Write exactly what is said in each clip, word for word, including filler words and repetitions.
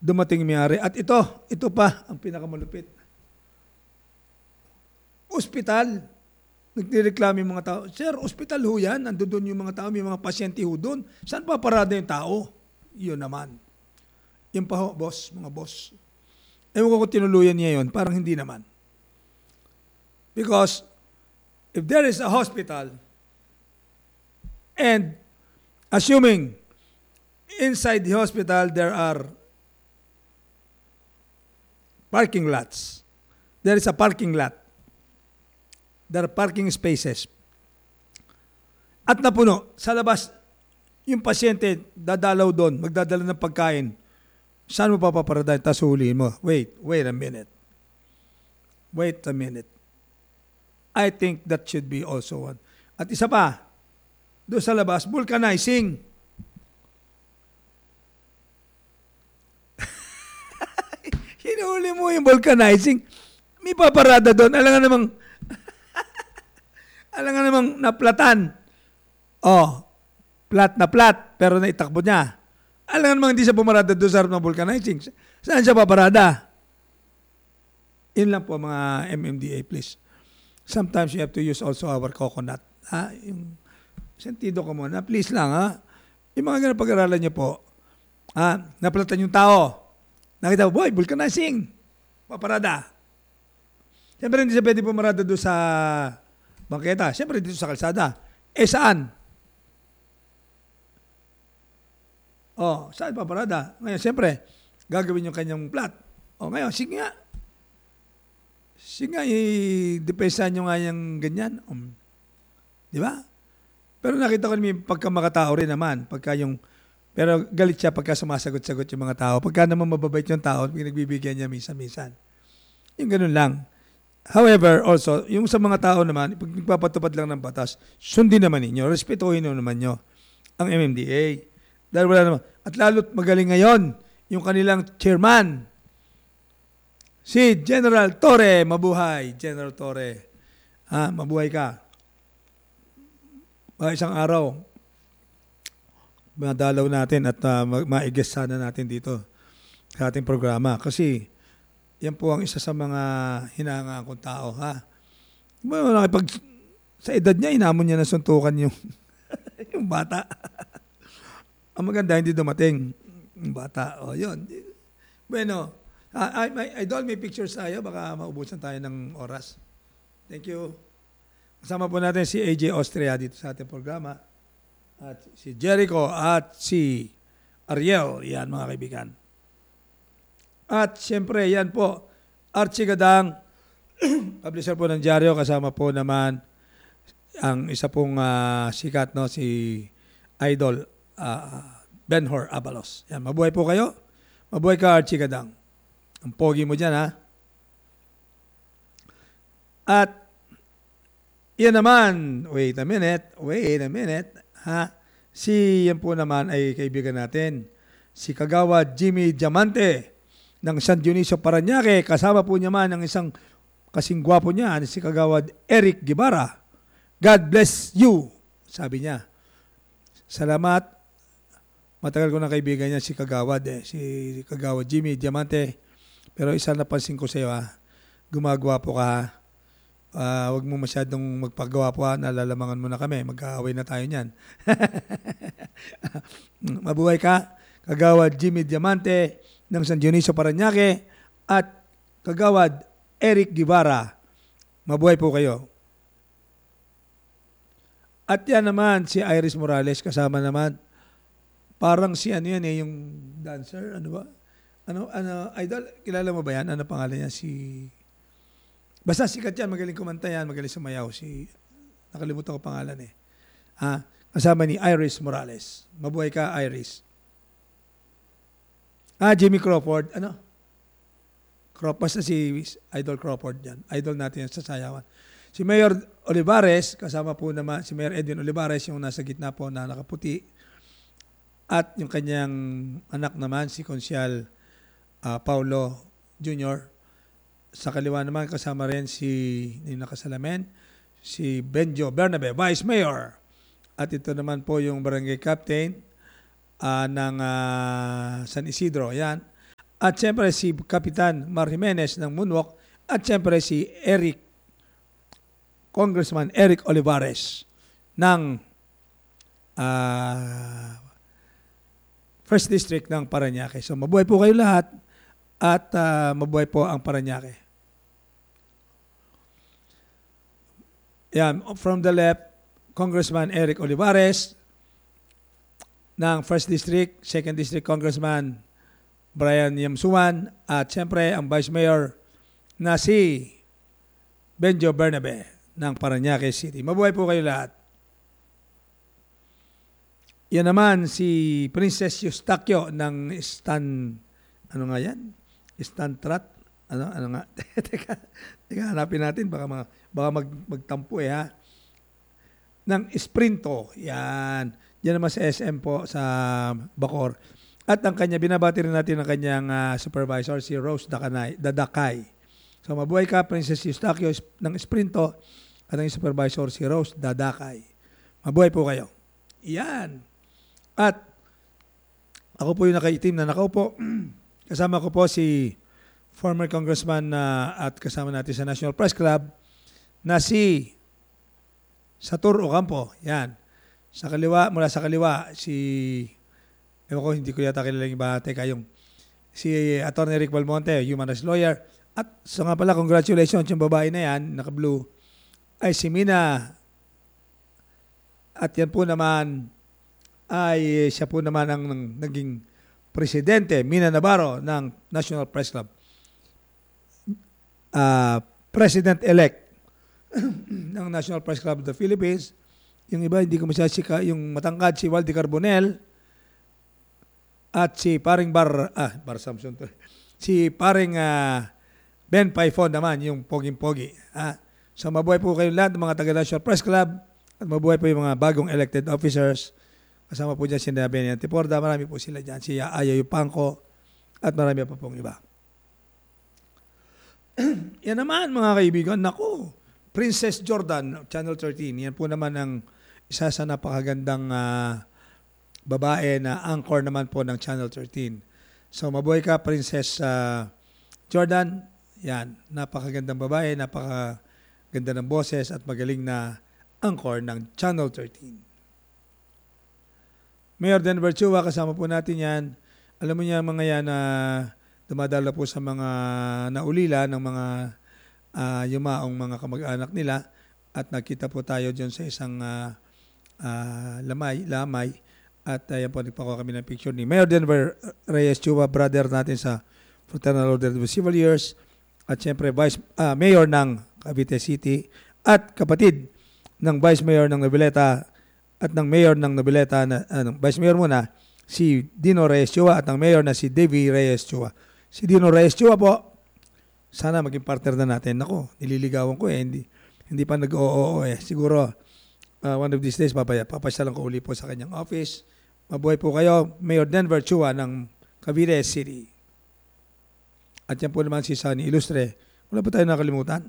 dumating may-ari. At ito, ito pa ang pinakamalupit. Ospital. Nagnireklamo yung mga tao. Sir, ospital ho yan. Nandun doon yung mga tao, may mga pasyente ho doon. Saan pa parada yung tao? Yun naman. Yun pa ho, boss, mga boss. Ewan ko kung tinuluyan niya yun. Parang hindi naman. Because if there is a hospital and assuming inside the hospital there are parking lots. There is a parking lot. There are parking spaces. At napuno, sa labas, yung pasyente dadalaw doon, magdadala ng pagkain. Saan mo papaparadahin? Tapos huliin mo. Wait, wait a minute. Wait a minute. I think that should be also one. At isa pa, doon sa labas, vulcanizing. Hinuli mo yung vulcanizing. May paparada doon. Alam nga namang, alam nga namang naplatan. Oh, plat na plat, pero naitakbo niya. Alam nga namang hindi siya pumarada doon sa harap ng vulcanizing. Saan siya paparada? Yun lang po mga M M D A, please. Sometimes you have to use also our coconut. Ha? Yung sentido ko muna. Please lang, ha? Yung mga ganang pag-aralan niyo po, ha? Naplatan yung tao. Nakita mo, boy, vulcanizing. Paparada. Siyempre, hindi siya pwede pumarada doon sa bangketa. Siyempre, dito sa kalsada. Eh, saan? Oh, saan paparada? Ngayon, siyempre, gagawin yung kanyang plat. Oh, ngayon, sige nga. Sige nga, i-depensa nyo nga yung ganyan. Um, di ba? Pero nakita ko may pagkamakatao rin naman. Pagka yung, pero galit siya pagka sumasagot-sagot yung mga tao. Pagka naman mababait yung tao, pinagbibigyan niya minsan-minsan. Yung ganun lang. However, also, yung sa mga tao naman, pag nagpapatupad lang ng batas, sundin naman ninyo, respetuhin naman nyo ang M M D A. Dahil wala naman. At lalo't magaling ngayon, yung kanilang chairman, si General Torre. Mabuhay, General Torre. Ha, mabuhay ka. Mga isang araw, madalaw natin at uh, ma-i-guest sana natin dito sa ating programa. Kasi, yan po ang isa sa mga hinanga kong tao. Ha? Pag, sa edad niya, inamon niya na suntukan yung, yung bata. Ang maganda, hindi dumating yung bata. O, yun. Bueno, Uh, I, my, idol, may pictures tayo. Baka maubusan tayo ng oras. Thank you. Kasama po natin si A J Austria dito sa ating programa. At si Jericho at si Ariel. Yan, mga kaibigan. At siyempre, yan po, Archie Gadang, publisher po ng dyaryo. Kasama po naman ang isa pong uh, sikat, no, si Idol uh, Benhur Abalos. Yan, mabuhay po kayo. Mabuhay ka, Archie Gadang. Ang pogi mo dyan, ha? At, yan naman, wait a minute, wait a minute, ha? Si, yan po naman ay kaibigan natin, si Kagawad Jimmy Diamante ng San Dionisio Parañaque. Kasama po niya man ang isang kasing gwapo niya, si Kagawad Eric Guevara. God bless you, sabi niya. Salamat. Matagal ko na kaibigan niya si Kagawad, eh, si Kagawad Jimmy Diamante. Pero isa napansin ko sa iyo, ha? Gumagwapo ka, ha? Uh, huwag mo masyadong magpagawapo, ha? Nalalamangan mo na kami. Mag-aaway na tayo niyan. Mabuhay ka, Kagawad Jimmy Diamante ng San Dionisio Parañaque at Kagawad Eric Guevara. Mabuhay po kayo. At yan naman, si Iris Morales, kasama naman. Parang si ano yan eh, yung dancer, ano ba? Ano, ano, idol, kilala mo ba yan? Ano pangalan niya? Si... Basta sikat yan, magaling kumanta yan, magaling sumayaw. Si... Nakalimutan ko pangalan eh. Ha? Kasama ni Iris Morales. Mabuhay ka, Iris. Ah, Jimmy Crawford. Ano? Crawford, basta si Idol Crawford yan. Idol natin yan sa sayawan. Si Mayor Olivares, kasama po naman, si Mayor Edwin Olivares, yung nasa gitna po na nakaputi. At yung kanyang anak naman, si Konsyal Uh, Paulo Junior Sa kaliwa naman kasama rin si yung nakasalamin, si Benjo Bernabe, Vice Mayor. At ito naman po yung Barangay Captain uh, ng uh, San Isidro. Yan. At siyempre si Kapitan Mar Jimenez ng Moonwalk. At siyempre si Eric, Congressman Eric Olivares ng uh, First District ng Parañaque. So mabuhay po kayo lahat at uh, mabuhay po ang Parañaque. Yan, from the left, Congressman Eric Olivares ng First District, Second District Congressman Brian Yamsuan, at siyempre ang Vice Mayor na si Benjo Bernabe ng Parañaque City. Mabuhay po kayo lahat. Yan naman si Princess Eustaquio ng Stan, ano nga yan? Stantrat? Ano, ano nga? teka, teka, hanapin natin. Baka, mga, baka mag, magtampo eh ha. Ng Sprinto. Yan. Yan naman sa S M po sa Bacoor. At ang kanya, binabati rin natin ang kanyang uh, supervisor, si Rose Dakanay, Dadakay. So mabuhay ka, Princess Eustaquio ng Sprinto, at ang supervisor, si Rose Dadakay. Mabuhay po kayo. Yan. At ako po yung nakaitim na nakaupo. Kasama ko po si former congressman na uh, at kasama natin sa National Press Club na si Satur Ocampo. Yan. Sa kaliwa, mula sa kaliwa, si, ewan ko, hindi ko yata kilala yung iba, teka, yung si Attorney Rick Balmonte, human rights lawyer. At so nga pala, congratulations, yung babae na yan, naka-blue, ay si Mina. At yan po naman, ay siya po naman ang naging presidente, Mina Navarro, ng National Press Club. Uh, President-elect ng National Press Club of the Philippines. Yung iba, hindi ko masyasika, yung matangkad, si Waldy Carbonell, at si paring Bar, ah, Bar Samson to. Si paring uh, Ben Paifon naman, yung poging-pogi. Ah, so mabuhay po kayo lahat ng mga taga-National Press Club at mabuhay po yung mga bagong elected officers. Kasama po dyan si Nabian Antiporda, marami po sila dyan. Si Ayaw Pangko at marami pa pong iba. Yan naman mga kaibigan, naku, Princess Jordan, Channel thirteen. Yan po naman ang isa sa napakagandang uh, babae na anchor naman po ng Channel thirteen. So mabuhay ka, Princess uh, Jordan. Yan, napakagandang babae, napakaganda ng boses at magaling na anchor ng Channel thirteen. Mayor Denver Chua, kasama po natin yan. Alam mo niya mga yan na uh, dumadala po sa mga naulila ng mga uh, yumaong mga kamag-anak nila at nakita po tayo dyan sa isang uh, uh, lamay, lamay at uh, yan po nagpakuha kami ng picture ni Mayor Denver Reyes Chua, brother natin sa Fraternal Order of Civil Years at siyempre Vice uh, Mayor ng Cavite City at kapatid ng Vice Mayor ng Noveleta at ng Mayor ng Noveleta, na, uh, Vice Mayor muna, si Dino Reyes Chua at ang Mayor na si Davy Reyes Chua. Si Dino Reyes Chua po, sana maging partner na natin. Ako, nililigawan ko eh, hindi, hindi pa nag-o-o eh. Siguro, uh, one of these days, papaya, papasyalan ko uli po sa kanyang office. Mabuhay po kayo, Mayor Denver Chua ng Cavite City. At yan po naman si Sunny Ilustre. Wala po tayo nakalimutan.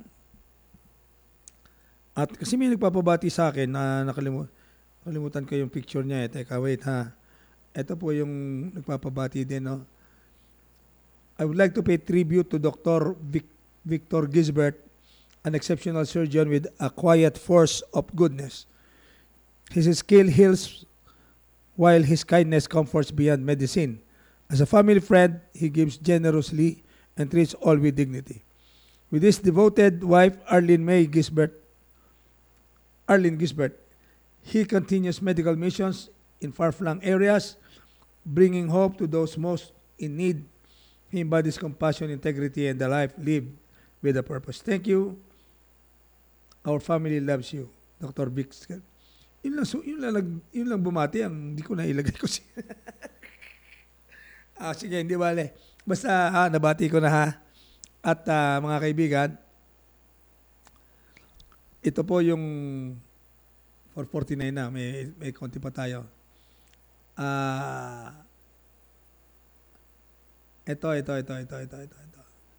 At kasi may nagpapabati sa akin na nakalimutan. Nakalimutan ko yung picture niya eh. Teka, wait ha. Ito po yung nagpapabati din, no? I would like to pay tribute to Doctor Vic- Victor Gisbert, an exceptional surgeon with a quiet force of goodness. His skill heals while his kindness comforts beyond medicine. As a family friend, he gives generously and treats all with dignity. With his devoted wife, Arlene May Gisbert, Arlene Gisbert, he continues medical missions in far-flung areas, bringing hope to those most in need. He embodies compassion, integrity, and the life lived with a purpose. Thank you. Our family loves you, Doctor Vic. Yun lang, yun lang, yun lang bumati, ang hindi ko na ilagay ko siya. ah, sige, hindi bale. Basta ha, nabati ko na ha. At uh, mga kaibigan, ito po yung four forty-nine na, may, may konti pa tayo. Ah... Uh, Ito, ito, ito, ito, ito, ito, ito.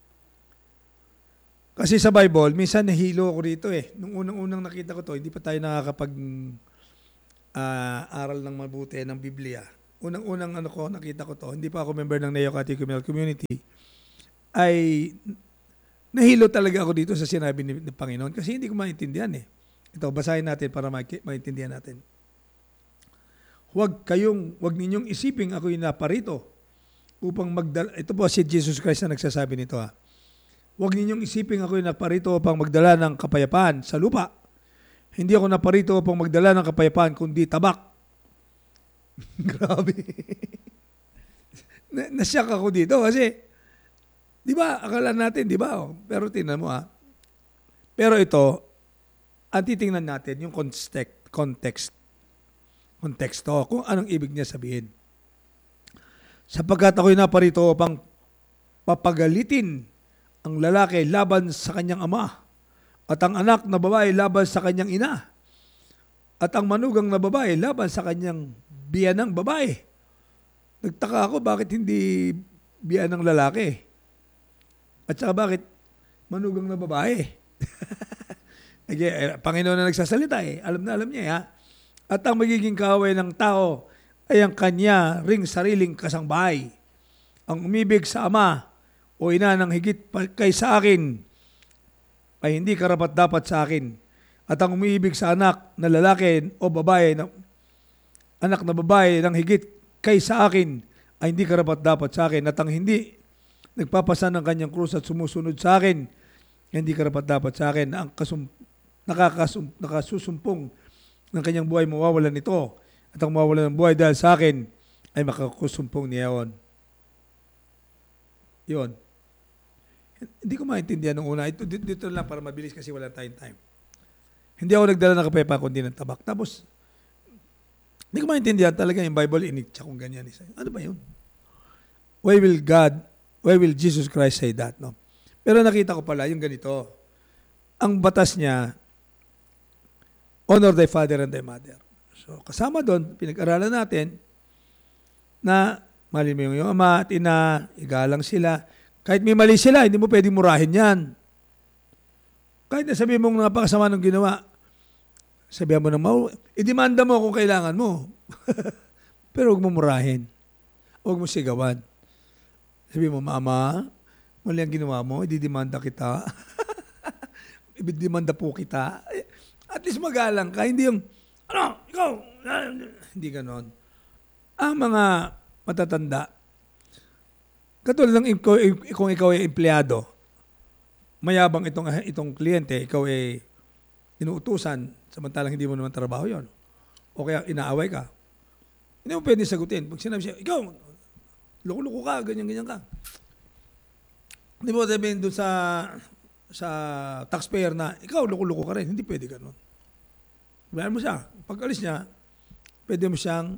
Kasi sa Bible, minsan nahilo ako rito eh. Nung unang-unang nakita ko to, hindi pa tayo nakakapag uh, aral ng mabuti ng Biblia. unang-unang ano ko, nakita ko to, hindi pa ako member ng Neo Catechumenal Community, ay nahilo talaga ako dito sa sinabi ni, ni Panginoon kasi hindi ko maintindihan eh. Ito, basahin natin para ma- maintindihan natin. Huwag kayong, huwag ninyong isiping ako'y naparito upang magdala, ito po si Jesus Christ na nagsasabi nito ha. Huwag ninyong isiping ako'y naparito upang magdala ng kapayapaan sa lupa. Hindi ako naparito upang magdala ng kapayapaan kundi tabak. Grabe. Na, nasyak ako dito kasi, di ba, akala natin, di ba? Oh, pero tingnan mo ha. Pero ito, ang titingnan natin, yung context, context, konteksto, kung anong ibig niya sabihin. Sapagkat ako'y naparito upang papagalitin ang lalaki laban sa kanyang ama, at ang anak na babae laban sa kanyang ina, at ang manugang na babae laban sa kanyang biyanang babae. Nagtaka ako bakit hindi biyanang lalaki? At saka bakit manugang na babae? Okay, Panginoon na nagsasalita eh. Alam na alam niya ha. At ang magiging kaaway ng tao ay ang kanya ring sariling kasangbahay. Ang umibig sa ama o ina ng higit kaysa akin ay hindi karapat-dapat sa akin. At ang umiibig sa anak na lalaki o babae, na, anak na babae ng higit kaysa akin ay hindi karapat-dapat sa akin. At ang hindi nagpapasan ng kanyang krus at sumusunod sa akin, hindi karapat-dapat sa akin. Ang kasum, nakakasum, nakasusumpong ng kanyang buhay mawawalan nito. At ang mawawalan ng buhay dahil sa akin ay makakusumpong niyaon. Yun. Hindi ko maintindihan nung una. Ito, dito, dito lang para mabilis kasi wala tayong time. Hindi ako nagdala ng kapayapaan kundi ng tabak. Tapos, hindi ko maintindihan talaga yung Bible initcha kung ganyan. Ano ba yun? Why will God, why will Jesus Christ say that? No? Pero nakita ko pala yung ganito. Ang batas niya, honor thy father and thy mother. So, kasama doon, pinag-aralan natin na mali mo yung ama at ina, igalang sila. Kahit may mali sila, hindi mo pwedeng murahin yan. Kahit nasabi mong napakasama ng ginawa, sabihan mo na mau, idemanda mo kung kailangan mo. Pero huwag mo murahin. Huwag mo sigawan. Sabi mo, mama, mali ang ginawa mo, ididemanda kita. Ididemanda po kita. At least magalang ka. Hindi yung, ano, ikaw, hindi ganon. Ang mga matatanda, katulad ng kung ikaw ay empleyado, mayabang itong itong kliyente, ikaw ay inuutusan, samantalang hindi mo naman trabaho yon. O kaya inaaway ka. Hindi mo pwede sagutin. Pag sinabi siya, ikaw, loko-loko ka, ganyan-ganyan ka. Hindi mo sabihin doon sa sa taxpayer na, ikaw, loko-loko ka rin. Hindi pwede ganun. Bayan mo siya. Pag alis niya, pwede mo siyang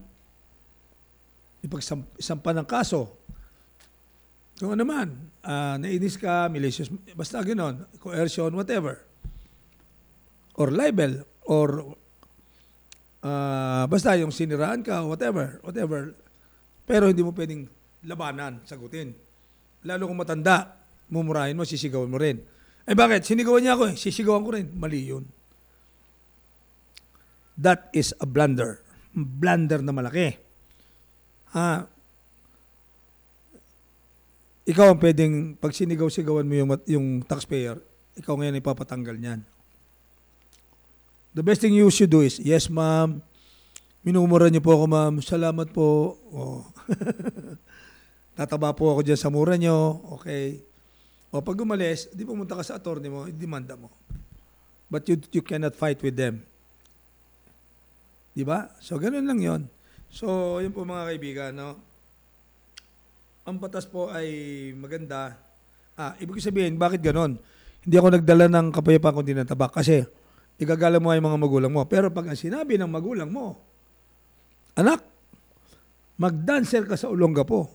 ipagsampa ng kaso. Kung ano man, uh, nainis ka, malicious, basta gano'n, coercion, whatever. Or libel, or uh, basta yung siniraan ka, whatever, whatever. Pero hindi mo pwedeng labanan, sagutin. Lalo kung matanda, mumurahin mo, sisigawan mo rin. Eh bakit? Sinigawan niya ako eh, sisigawan ko rin. Mali yun. That is a blunder. Blunder na malaki. Ha? Ikaw ang pwedeng, pag sinigaw-sigawan mo yung, yung taxpayer, ikaw ngayon ipapatanggal niyan. The best thing you should do is, yes ma'am, minumura niyo po ako ma'am, salamat po. Oh. Tataba po ako dyan sa mura niyo, okay. O pag umalis, di pumunta ka sa attorney mo, demanda mo. But you, you cannot fight with them. Di ba? So, ganun lang yon. So, yun po mga kaibigan, no? Ang batas po ay maganda. Ah, ibig sabihin, bakit ganon? Hindi ako nagdala ng kapayapaan kundi ng tabak kasi igagala mo ay mga magulang mo. Pero pag ang sinabi ng magulang mo, anak, mag-dancer ka sa Olongapo.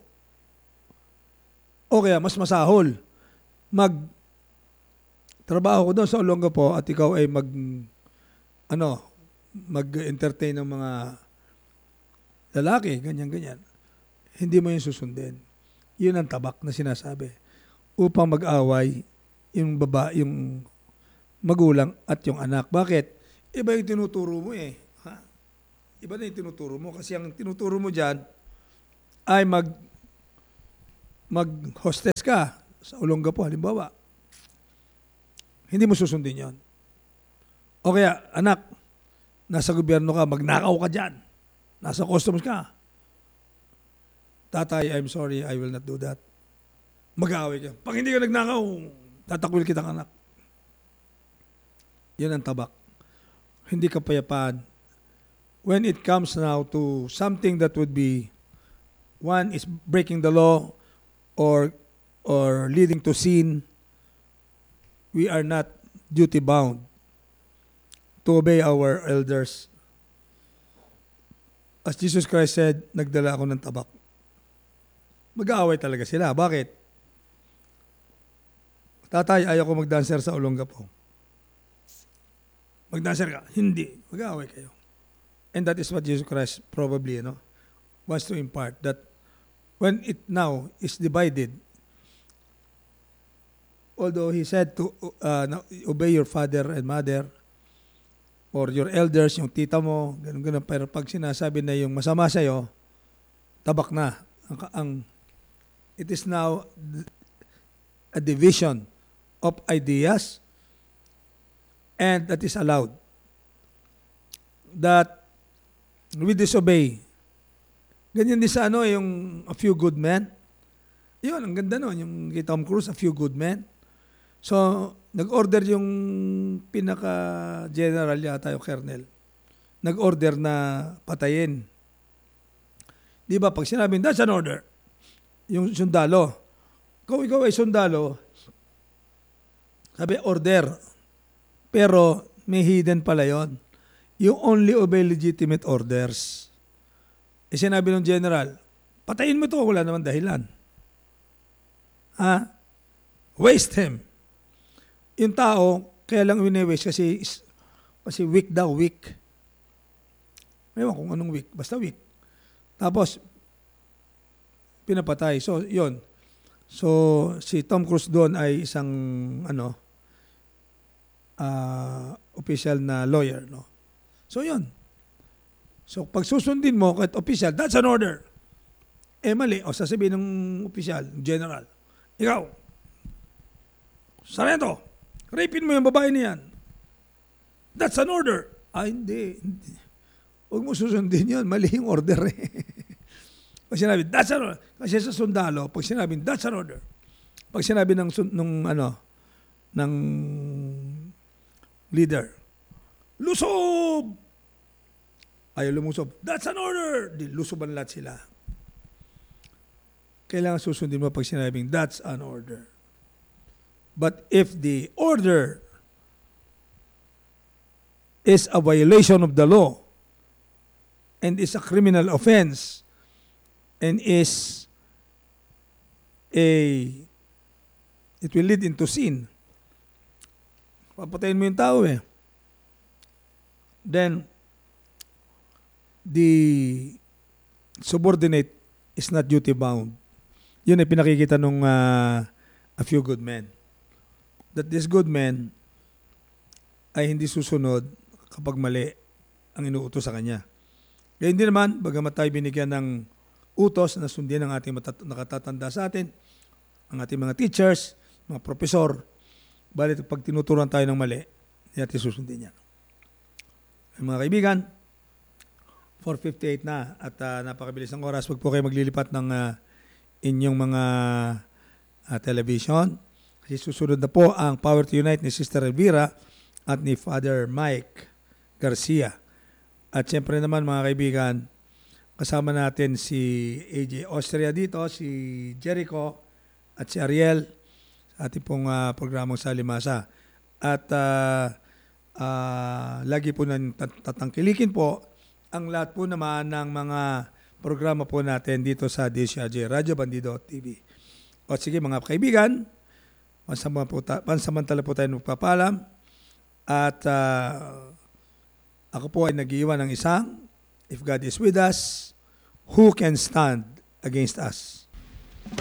O kaya, mas masahol, mag trabaho ko doon sa Olongapo at ikaw ay mag, ano, mag-entertain ng mga lalaki, ganyan-ganyan. Hindi mo yung susundin. Yun ang tabak na sinasabi. Upang mag-away yung baba, yung magulang at yung anak. Bakit? Iba yung tinuturo mo eh. Ha? Iba na yung tinuturo mo. Kasi ang tinuturo mo dyan, ay mag mag-hostess ka sa Olongapo, halimbawa, hindi mo susundin yon. O kaya, anak, nasa gobyerno ka, magnakaw ka dyan. Nasa customs ka. Tatay, I'm sorry, I will not do that. Mag-aaway ka. Pag hindi ka nagnakaw, tatakwil kitang anak. Yan ang tabak. Hindi kapayapaan. When it comes now to something that would be, one is breaking the law or or leading to sin, we are not duty-bound to obey our elders. As Jesus Christ said, nagdala ako ng tabak. Mag-aaway talaga sila. Bakit? Tatay, ayaw ko mag-dancer sa Olongapo. Mag-dancer ka? Hindi. Mag-aaway kayo. And that is what Jesus Christ probably, you know, wants to impart. That when it now is divided, although He said to uh, obey your father and mother, or your elders, yung tita mo, ganun-ganun. Pero pag sinasabi na yung masama sa'yo, tabak na. Ang, ang, it is now a division of ideas, and that is allowed. That we disobey. Ganyan din sa ano, yung A Few Good Men. Yun, ang ganda nun, yung kay Tom Cruise, A Few Good Men. So, nag-order yung pinaka-general yata, yung colonel. Nag-order na patayin. Di ba, pag sinabing, that's an order. Yung sundalo. Kung ikaw ay sundalo, sabi, order. Pero, may hidden pala yon. You only obey legitimate orders. E sinabi ng general, patayin mo ito, wala naman dahilan. Ha? Waste him. Yung tao, kaya lang wini-waste kasi, kasi weak daw, weak. Ewan kung anong weak, basta weak. Tapos, pinapatay. So, yon. So, si Tom Cruise doon ay isang, ano, uh, official na lawyer, no? So, yon. So, pag susundin mo kahit official, that's an order. Eh, mali. O, sasabihin ng official, general, ikaw, sarento, rapin mo yung babae niyan. That's an order. Ah, hindi. hindi. Huwag mo susundin yun. Mali yung order eh. Pag sinabi, that's an order. Kasi sa sundalo, pag sinabi, that's an order. Pag sinabi ng, nung, ano, ng leader, lusob! Ayaw lumusob. That's an order! Di, lusoban lahat sila. Kailangan susundin mo pag sinabing, that's an order. But if the order is a violation of the law and is a criminal offense and is a, it will lead into sin. Papatayin mo yung tao eh. Then, the subordinate is not duty-bound. Yun ay pinakikita nung uh, A Few Good Men. That this good man ay hindi susunod kapag mali ang inuutos sa kanya. Kaya hindi naman, bagamat tayo binigyan ng utos na sundin ng ating matat- nakatatanda sa atin, ang ating mga teachers, mga profesor, balit pag tinuturuan tayo ng mali, hindi natin susundin yan. Ay, mga kaibigan, four fifty-eight na at uh, napakabilis ng oras. Huwag po kayo maglilipat ng uh, inyong mga uh, television. Kasi susunod na po ang Power to Unite ni Sister Elvira at ni Father Mike Garcia. At siyempre naman mga kaibigan, kasama natin si A J Austria dito, si Jericho at si Ariel sa ating pong uh, programang Salimasa. At uh, uh, lagi po nang tatangkilikin po ang lahat po naman ng mga programa po natin dito sa D S J Radio Bandido T V. O sige mga kaibigan, pansamantala po, ta- pansamantala po tayo magpapalam at uh, ako po ay nag-iwan ng isang, if God is with us, who can stand against us?